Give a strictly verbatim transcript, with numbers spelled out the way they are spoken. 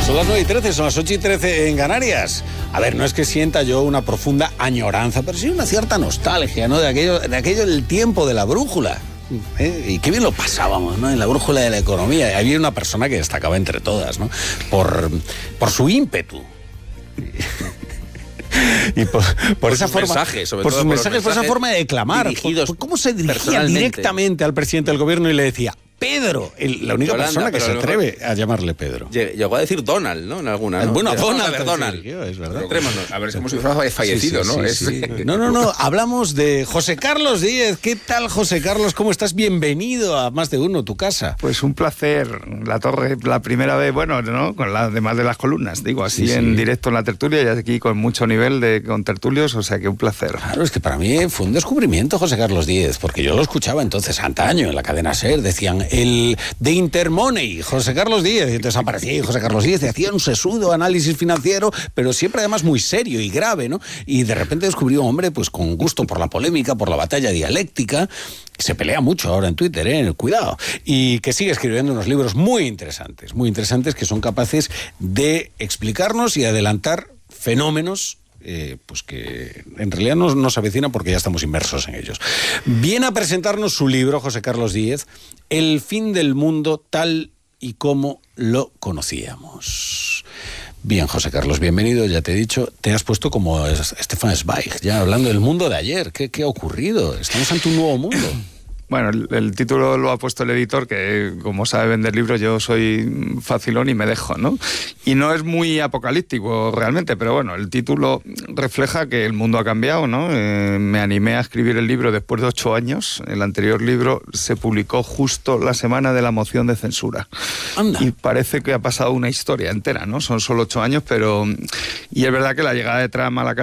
Son las nueve y trece, son las ocho y trece en Canarias. A ver, no es que sienta yo una profunda añoranza, pero sí una cierta nostalgia, ¿no? De aquello, de aquello del tiempo de la brújula. ¿Eh? Y qué bien lo pasábamos, ¿no? En la brújula de la economía. Había una persona que destacaba entre todas, ¿no? Por, por su ímpetu. Y por, por, por esa forma, mensajes, sobre por todo sus por mensajes, por esa forma de clamar, por, por cómo se dirigía directamente al presidente del gobierno y le decía: Pedro, el, la única Yolanda, persona que se atreve mejor, a llamarle Pedro. Llegó a decir Donald, ¿no? En alguna, ¿no? Bueno, Llegó Donald, a ver, Donald. Sí, es verdad. A ver, es como si fuera fallecido, sí, sí, ¿no? Sí, es... sí. No, no, no. Hablamos de José Carlos Díez. ¿Qué tal, José Carlos? ¿Cómo estás? Bienvenido a Más de Uno, tu casa. Pues un placer. La torre, la primera vez, bueno, ¿no? Con la además de las columnas, digo, así sí, en sí. directo en la tertulia y aquí con mucho nivel de con tertulios, o sea que un placer. Claro, es que para mí fue un descubrimiento José Carlos Díez, porque yo lo escuchaba entonces antaño en la cadena SER, decían el de Intermoney, José Carlos Díez, y entonces aparecía José Carlos Díez y hacía un sesudo análisis financiero, pero siempre además muy serio y grave, ¿no? Y de repente descubrió un hombre pues con gusto por la polémica, por la batalla dialéctica, que se pelea mucho ahora en Twitter, ¿eh? Cuidado, y que sigue escribiendo unos libros muy interesantes, muy interesantes que son capaces de explicarnos y adelantar fenómenos Eh, pues que en realidad nos, nos avecina porque ya estamos inmersos en ellos. Viene a presentarnos su libro, José Carlos Díez, El fin del mundo tal y como lo conocíamos. Bien, José Carlos, bienvenido, ya te he dicho, te has puesto como Stefan Zweig, ya hablando del mundo de ayer. ¿Qué, qué ha ocurrido? Estamos ante un nuevo mundo. Bueno, el, el título lo ha puesto el editor, que como sabe vender libros, yo soy facilón y me dejo, ¿no? Y no es muy apocalíptico realmente, pero bueno, el título refleja que el mundo ha cambiado, ¿no? Eh, me animé a escribir el libro después de ocho años. El anterior libro se publicó justo la semana de la moción de censura. Anda. Y parece que ha pasado una historia entera, ¿no? Son solo ocho años, pero... Y es verdad que la llegada de Trump a la